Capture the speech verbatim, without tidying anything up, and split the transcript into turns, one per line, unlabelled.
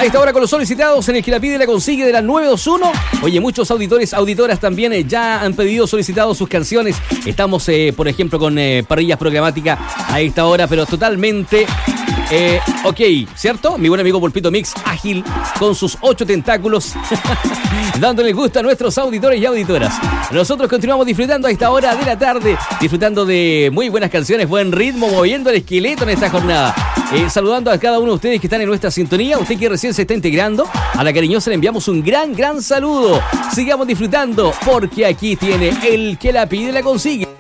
A esta hora con los solicitados en el que la pide y la consigue de las nueve dos uno. Oye, muchos auditores, auditoras también eh, ya han pedido, solicitado sus canciones. Estamos, eh, por ejemplo, con eh, parrillas programáticas a esta hora, pero totalmente... Eh, ok, ¿cierto? Mi buen amigo Pulpito Mix, ágil, con sus ocho tentáculos, dándole gusto a nuestros auditores y auditoras. Nosotros continuamos disfrutando a esta hora de la tarde, disfrutando de muy buenas canciones, buen ritmo, moviendo el esqueleto en esta jornada. Eh, saludando a cada uno de ustedes que están en nuestra sintonía. Usted que recién se está integrando, a la cariñosa le enviamos un gran, gran saludo. Sigamos disfrutando, porque aquí tiene el que la pide y la consigue.